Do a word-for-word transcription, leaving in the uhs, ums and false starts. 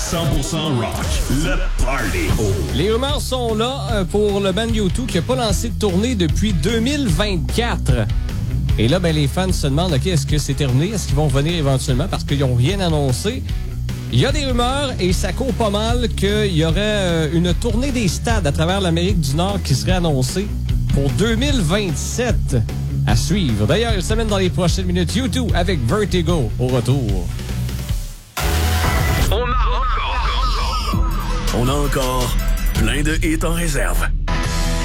cent pour cent rock, le party. Oh. Les rumeurs sont là pour le band U deux qui n'a pas lancé de tournée depuis deux mille vingt-quatre. Et là, ben, les fans se demandent, OK, est-ce que c'est terminé? Est-ce qu'ils vont venir éventuellement? Parce qu'ils n'ont rien annoncé. Il y a des rumeurs et ça court pas mal qu'il y aurait une tournée des stades à travers l'Amérique du Nord qui serait annoncée pour deux mille vingt-sept. À suivre. D'ailleurs, il s'amène dans les prochaines minutes. U deux avec Vertigo au retour. On a encore... On a encore plein de hits en réserve.